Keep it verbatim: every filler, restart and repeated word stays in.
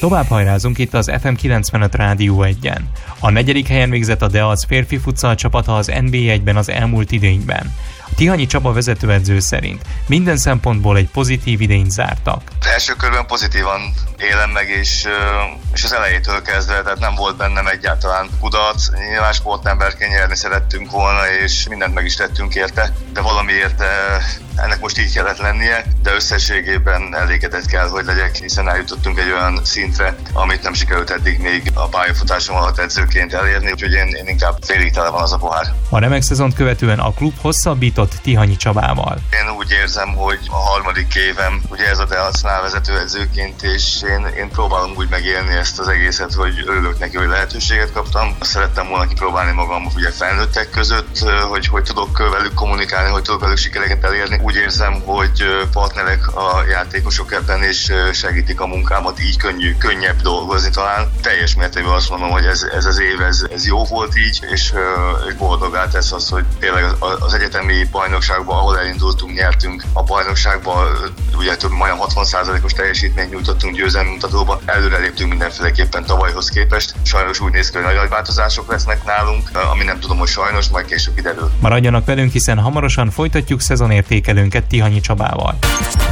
Tovább hajrázunk itt az ef em kilencvenöt Rádió egyen. A negyedik helyen végzett a Deac férfi futsal csapata az en bé egyben az elmúlt idényben. Tihanyi Csaba vezetőedző szerint minden szempontból egy pozitív idényt zártak. Az első körben pozitívan élem meg, és, és az elejétől kezdve, tehát nem volt bennem egyáltalán kudarc. Nyilván sportemberként nyerni szerettünk volna, és mindent meg is tettünk érte, de valamiért ennek most így kellett lennie, de összességében elégedett kell, hogy legyek, hiszen eljutottunk egy olyan szintre, amit nem sikerült eddig még a pályafutásom alatt edzőként elérni, úgyhogy én, én inkább félig tele van az a pohár. A remek szezont követően a klub hosszabbított Tihanyi Csabával. Én úgy érzem, hogy a harmadik évem ugye ez a Deacnál vezetőedzőként, és én, én próbálom úgy megélni ezt az egészet, hogy örülök neki, hogy lehetőséget kaptam. Szerettem volna kipróbálni magam ugye felnőttek között, hogy hogy tudok velük kommunikálni, hogy tudok velük sikereket elérni. Úgy érzem, hogy partnerek a játékosok ebben, és segítik a munkámat, így könnyű, könnyebb dolgozni talán. Teljes mértékben azt mondom, hogy ez, ez az év, ez, ez jó volt így, és, és boldogá tesz az, hogy tényleg az egyetemi bajnokságban, ahol elindultunk, nyertünk. A bajnokságban ugye több majdnem hatvan százalékos teljesítményt nyújtottunk győzelmi mutatóban. Előre léptünk mindenféleképpen tavalyhoz képest. Sajnos úgy néz ki, hogy nagy változások lesznek nálunk, ami nem tudom, hogy sajnos, majd később kiderül. Maradjanak velünk, hiszen hamarosan folytatjuk szezonértékelőnket Tihanyi Csabával.